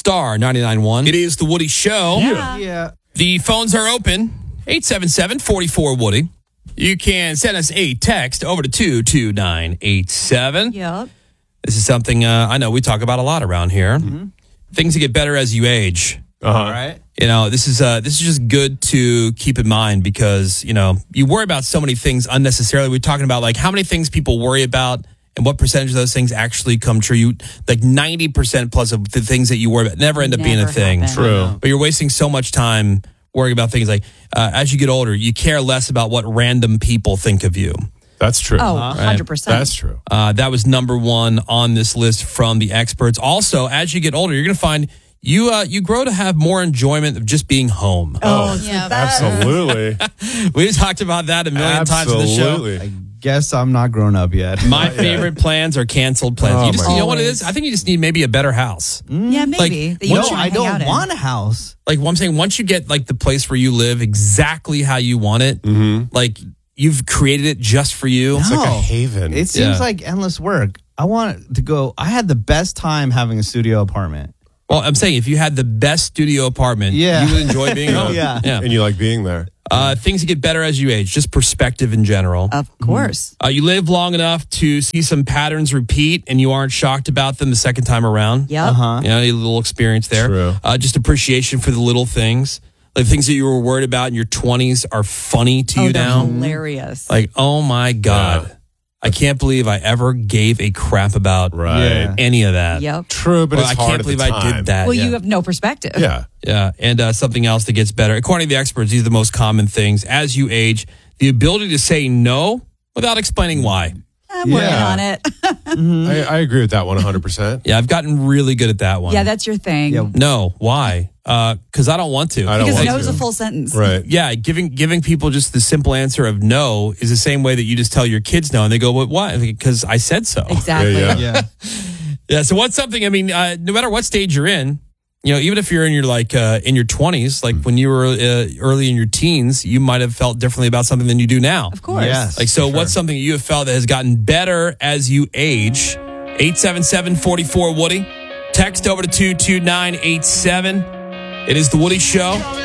Star 99.1. It is the Woody Show. Yeah. The phones are open. 877-44-WOODY. You can send us a text over to 22987. Yep. This is something I know we talk about a lot around here. Mm-hmm. Things that get better as you age. All right. You know, this is just good to keep in mind because, you know, you worry about so many things unnecessarily. We're talking about like how many things people worry about and what percentage of those things actually come true. You like 90% plus of the things that you worry about never end up being a thing. happen. True. But you're wasting so much time worrying about things like as you get older, you care less about what random people think of you. That's true. Oh, 100%. That's true. That was number one on this list from the experts. Also, as you get older, you're going to find you grow to have more enjoyment of just being home. Oh, yeah. Absolutely. We talked about that a million times on the show. Absolutely. Guess I'm not grown up yet. My favorite plans are canceled plans. Oh, You know what it Always. is? I think you just need maybe a better house. Yeah, maybe. Like, that you once wanna I hang out don't in. want a house. Like what I'm saying, once you get like the place where you live exactly how you want it, like you've created it just for you. It's like a No. haven. It seems Yeah. like endless work. I want to go. I had the best time having a studio apartment. Well, I'm saying if you had the best studio apartment, Yeah. you would enjoy being home. Yeah. and you like being there. Things that get better as you age, just perspective in general. Of course. You live long enough to see some patterns repeat and you aren't shocked about them the second time around. Yep. You know, a little experience there. True. Just appreciation for the little things. Like things that you were worried about in your 20s are funny to you they're now. hilarious. Like, oh my God. Yeah. I can't believe I ever gave a crap about Right. Yeah. any of that. Yep. True, but Well, it's I hard can't at believe the I time. did that. Well, yeah. you have no perspective. Yeah. Yeah, and something else that gets better. According to the experts, these are the most common things. As you age, the ability to say no without explaining why. I'm working Yeah. on it. I agree with that one 100%. Yeah, I've gotten really good at that one. Yeah, that's your thing. Yeah. No, why? Because I don't want to. I don't Because want no is to. a full sentence. Right. Yeah, giving people just the simple answer of no is the same way that you just tell your kids no, and they go, "What? Why?" Because I said so. Exactly. Yeah. Yeah. Yeah. So what's something? I mean, no matter what stage you're in, you know, even if you're in your in your 20s, like when you were early in your teens, you might have felt differently about something than you do now. Of course. Yes. Like, so what's something you have felt that has gotten better as you age? 877-44-WOODY. Text over to 22987. It is the Woody Show.